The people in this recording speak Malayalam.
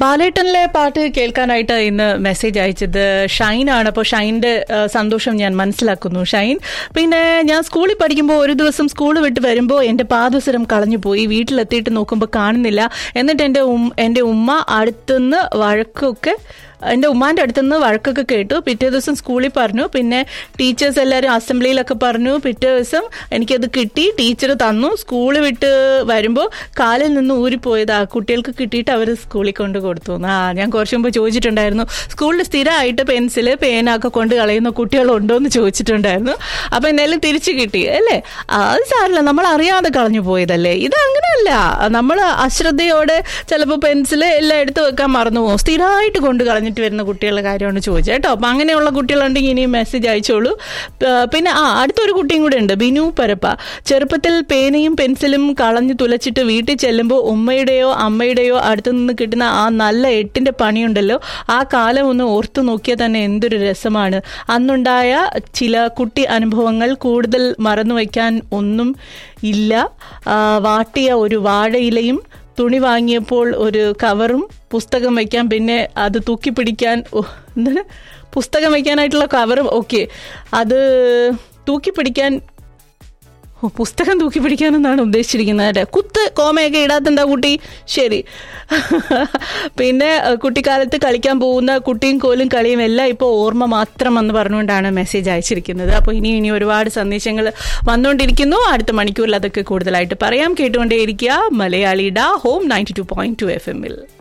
ബാലേട്ടനിലെ പാട്ട് കേൾക്കാനായിട്ട് ഇന്ന് മെസ്സേജ് അയച്ചത് ഷൈനാണ്. അപ്പോൾ ഷൈൻ്റെ സന്തോഷം ഞാൻ മനസ്സിലാക്കുന്നു ഷൈൻ. പിന്നെ ഞാൻ സ്കൂളിൽ പഠിക്കുമ്പോൾ ഒരു ദിവസം സ്കൂൾ വിട്ട് വരുമ്പോൾ എൻ്റെ പാദസരം കളഞ്ഞു പോയി. വീട്ടിലെത്തിയിട്ട് നോക്കുമ്പോൾ കാണുന്നില്ല. എന്നിട്ട് എൻ്റെ ഉമ്മ അടുത്തുനിന്ന് വഴക്കൊക്കെ എൻ്റെ ഉമ്മാൻ്റെ അടുത്തുനിന്ന് വഴക്കൊക്കെ കേട്ടു. പിറ്റേ ദിവസം സ്കൂളിൽ പറഞ്ഞു. പിന്നെ ടീച്ചേഴ്സ് എല്ലാവരും അസംബ്ലിയിലൊക്കെ പറഞ്ഞു. പിറ്റേ ദിവസം എനിക്കത് കിട്ടി, ടീച്ചർ തന്നു. സ്കൂൾ വിട്ട് വരുമ്പോൾ കാലിൽ നിന്ന് ഊരിപ്പോയത് കുട്ടികൾക്ക് കിട്ടിയിട്ട് അവർ സ്കൂളിൽ കൊണ്ട് കൊടുത്തു. ഞാൻ കുറച്ച് മുമ്പ് ചോദിച്ചിട്ടുണ്ടായിരുന്നു, സ്കൂളിൽ സ്ഥിരമായിട്ട് പെൻസില് പേനൊക്കെ കൊണ്ട് കളയുന്ന കുട്ടികളുണ്ടോ എന്ന് ചോദിച്ചിട്ടുണ്ടായിരുന്നു. അപ്പോൾ എന്തായാലും തിരിച്ചു കിട്ടി അല്ലേ. അത് സാരമില്ല, നമ്മൾ അറിയാതെ കളഞ്ഞു പോയതല്ലേ. ഇത് അങ്ങനെയല്ല, നമ്മൾ അശ്രദ്ധയോടെ ചിലപ്പോൾ പെൻസില് എല്ലാം എടുത്ത് വെക്കാൻ മറന്നു പോകും. സ്ഥിരമായിട്ട് കൊണ്ട് കളഞ്ഞു വരുന്ന കുട്ടികളുടെ കാര്യമാണ് ചോദിച്ചത് കേട്ടോ. അപ്പം അങ്ങനെയുള്ള കുട്ടികളുണ്ടെങ്കിൽ ഇനിയും മെസ്സേജ് അയച്ചോളൂ. പിന്നെ അടുത്തൊരു കുട്ടിയും കൂടെ ഉണ്ട്, ബിനു പരപ്പ. ചെറുപ്പത്തിൽ പേനയും പെൻസിലും കളഞ്ഞു തുലച്ചിട്ട് വീട്ടിൽ ചെല്ലുമ്പോൾ ഉമ്മയുടെയോ അമ്മയുടെയോ അടുത്തു നിന്ന് കിട്ടുന്ന ആ നല്ല 8ന്റെ പണിയുണ്ടല്ലോ, ആ കാലം ഒന്ന് ഓർത്തു നോക്കിയാൽ തന്നെ എന്തൊരു രസമാണ്. അന്നുണ്ടായ ചില കുട്ടി അനുഭവങ്ങൾ കൂടുതൽ മറന്നു വയ്ക്കാൻ ഒന്നും ഇല്ല. വാട്ടിയ ഒരു വാഴയിലയും, തുണി വാങ്ങിയപ്പോൾ ഒരു കവറും, പുസ്തകം വയ്ക്കാൻ, പിന്നെ അത് തൂക്കി പിടിക്കാൻ എന്താണ് പുസ്തകം വയ്ക്കാനായിട്ടുള്ള കവറും. ഓക്കെ, അത് തൂക്കി പിടിക്കാൻ, പുസ്തകം തൂക്കി പിടിക്കാനെന്നാണ് ഉദ്ദേശിച്ചിരിക്കുന്നത്. കുത്ത് കോമയൊക്കെ ഇടാത്തെന്താ കുട്ടി? ശരി. പിന്നെ കുട്ടിക്കാലത്ത് കളിക്കാൻ പോകുന്ന കുട്ടിയും കോലും കളിയും എല്ലാം ഇപ്പോൾ ഓർമ്മ മാത്രം എന്ന് പറഞ്ഞുകൊണ്ടാണ് മെസ്സേജ് അയച്ചിരിക്കുന്നത്. അപ്പോൾ ഇനി ഒരുപാട് സന്ദേശങ്ങൾ വന്നുകൊണ്ടിരിക്കുന്നു. അടുത്ത മണിക്കൂറിൽ അതൊക്കെ കൂടുതലായിട്ട് പറയാം. കേട്ടുകൊണ്ടേയിരിക്കുക മലയാളിയുടെ ഹോം 92.2 FM.